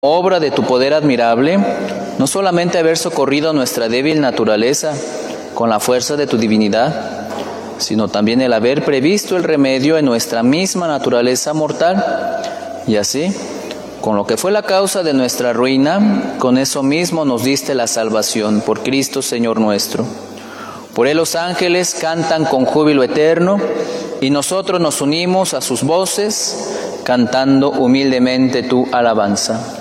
obra de tu poder admirable, no solamente haber socorrido nuestra débil naturaleza con la fuerza de tu divinidad, sino también el haber previsto el remedio en nuestra misma naturaleza mortal, y así, con lo que fue la causa de nuestra ruina, con eso mismo nos diste la salvación, por Cristo Señor nuestro. Por él los ángeles cantan con júbilo eterno, y nosotros nos unimos a sus voces, cantando humildemente tu alabanza.